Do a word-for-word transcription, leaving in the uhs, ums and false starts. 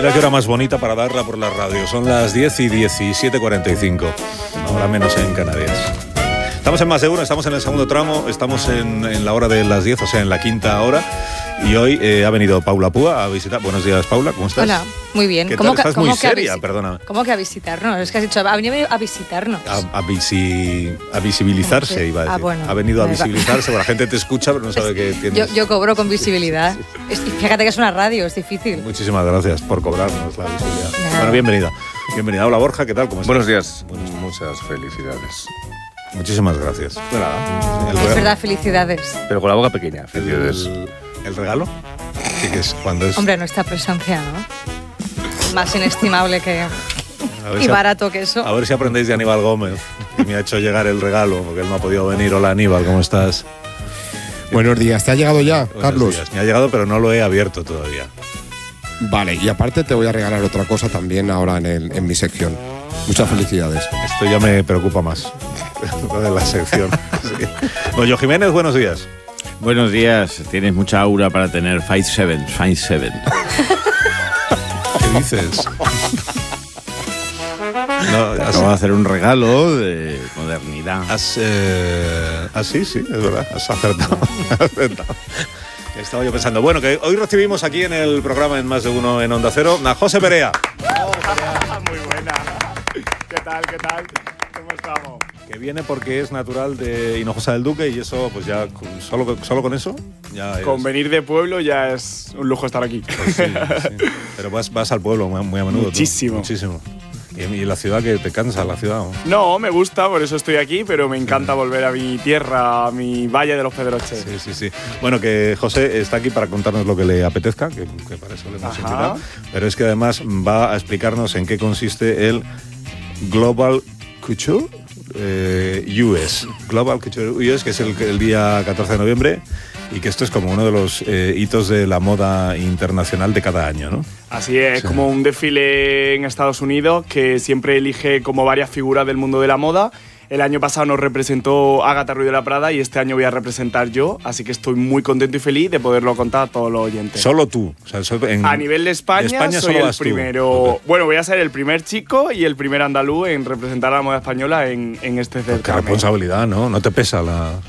Mira qué hora más bonita para darla por la radio. Son las diez y diecisiete cuarenta y cinco. Ahora menos en Canarias. Estamos en Más de Uno, estamos en el segundo tramo, estamos en, en la hora de las diez, o sea, en la quinta hora. Y hoy eh, ha venido Paula Púa a visitar. Buenos días, Paula, ¿cómo estás? Hola, muy bien. ¿Qué ¿Cómo tal? que, Estás cómo muy que seria, visi- perdona. ¿Cómo que a visitarnos? Es que has dicho, ha venido a visitarnos. A, a, visi, a visibilizarse, Sí. iba a decir. Ah, bueno. Ha venido a Me va- visibilizarse, porque la gente te escucha, pero no sabe que tienes... Yo, yo cobro con visibilidad. Es- fíjate que es una radio, es difícil. Muchísimas gracias por cobrarnos la visibilidad. Nada. Bueno, bienvenida. Bienvenida. Hola, Borja, ¿qué tal? ¿Cómo estás? Buenos días, muchas felicidades. Muchísimas gracias. De nada, El Es regalo- verdad, felicidades. pero con la boca pequeña. Felicidades. El, el regalo, sí que es cuando es... Hombre, nuestra presencia, ¿no? Más inestimable que... A ver Y si- barato que eso. A ver si aprendéis de Aníbal Gómez, que me ha hecho llegar el regalo, porque él no ha podido venir. Hola, Aníbal, ¿cómo estás? Buenos días, ¿te ha llegado ya, Buenos Carlos? días. Me ha llegado, pero no lo he abierto todavía. Vale, y aparte te voy a regalar otra cosa también ahora en, el, en mi sección. Muchas felicidades. Esto ya me preocupa más, lo de la sección. Sí. Doño Jiménez, buenos días. Buenos días, tienes mucha aura para tener Five Seven, Five Seven. ¿Qué dices? No, has, Acabo de hacer un regalo de modernidad. has, eh, ah, sí, sí, es verdad, has acertado. Has acertado. Estaba yo pensando, bueno, que hoy recibimos aquí en el programa en Más de Uno en Onda Cero a José Perea. Muy buena. ¿Qué tal? ¿Qué tal? ¿Cómo estamos? Que viene porque es natural de Hinojosa del Duque y eso, pues ya, solo, solo con eso, ya es. Con venir de pueblo ya es un lujo estar aquí. Pues sí, sí. Pero vas, vas al pueblo muy, muy a menudo. tú. Muchísimo. Muchísimo. Y, y la ciudad, que te cansa, la ciudad. ¿no? No, me gusta, por eso estoy aquí, pero me encanta volver a mi tierra, a mi Valle de los Pedroches. Sí, sí, sí. Bueno, que José está aquí para contarnos lo que le apetezca, que, que para eso le hemos Ajá. invitado. Pero es que además va a explicarnos en qué consiste el Global Couture eh, U S. Global Couture U S, que es el, el día catorce de noviembre. Y que esto es como uno de los eh, hitos de la moda internacional de cada año, ¿no? Así es, Sí. como un desfile en Estados Unidos que siempre elige como varias figuras del mundo de la moda. El año pasado nos representó Ágata Ruiz de la Prada y este año voy a representar yo, así que estoy muy contento y feliz de poderlo contar a todos los oyentes. Solo tú. O sea, solo en- A nivel de España, de España soy solo el vas tú. primero. Ok. Bueno, voy a ser el primer chico y el primer andaluz en representar a la moda española en, en este Qué certamen. responsabilidad, ¿no? No te pesa la...